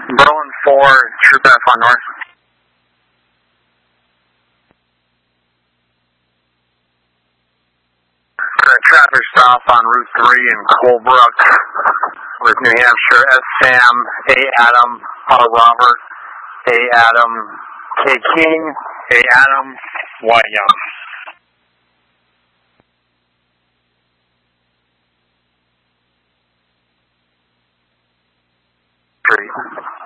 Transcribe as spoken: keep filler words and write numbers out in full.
Berlin four, Troop F on north. Traffic stop on Route three in Colebrook with New Hampshire, S. Sam, A. Adam, R. Robert, A. Adam, K. King, A. Adam, Y. Young. Three.